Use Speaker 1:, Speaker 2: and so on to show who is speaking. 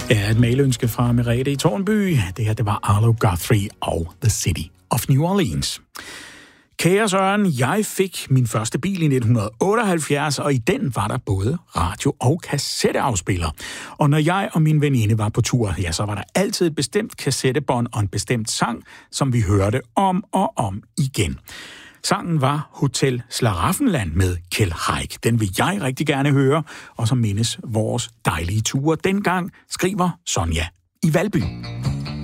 Speaker 1: Ja, et mailønske fra Merete i Tårnby. Det her, det var Arlo Guthrie og The City of New Orleans. Kære Søren, jeg fik min første bil i 1978, og i den var der både radio- og kassetteafspiller. Og når jeg og min veninde var på tur, ja, så var der altid et bestemt kassettebånd og en bestemt sang, som vi hørte om og om igen. Sangen var Hotel Slaraffenland med Kjeld Haik. Den vil jeg rigtig gerne høre, og så mindes vores dejlige ture dengang, skriver Sonja i Valby.